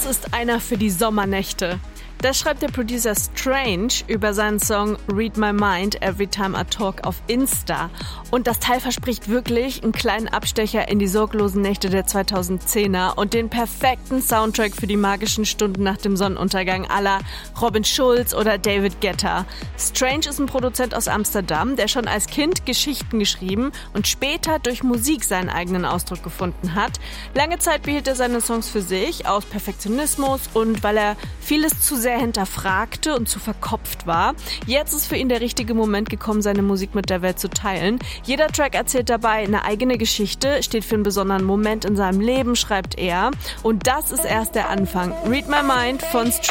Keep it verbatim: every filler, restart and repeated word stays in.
Das ist einer für die Sommernächte. Das schreibt der Producer Strange über seinen Song Read My Mind Every Time I Talk auf Insta. Und das Teil verspricht wirklich einen kleinen Abstecher in die sorglosen Nächte der zweitausendzehner und den perfekten Soundtrack für die magischen Stunden nach dem Sonnenuntergang à la Robin Schulz oder David Guetta. Strange ist ein Produzent aus Amsterdam, der schon als Kind Geschichten geschrieben und später durch Musik seinen eigenen Ausdruck gefunden hat. Lange Zeit behielt er seine Songs für sich, aus Perfektionismus und weil er vieles zu sehr hinterfragte und zu verkopft war. Jetzt ist für ihn der richtige Moment gekommen, seine Musik mit der Welt zu teilen. Jeder Track erzählt dabei eine eigene Geschichte, steht für einen besonderen Moment in seinem Leben, schreibt er. Und das ist erst der Anfang. Read My Mind von Strange.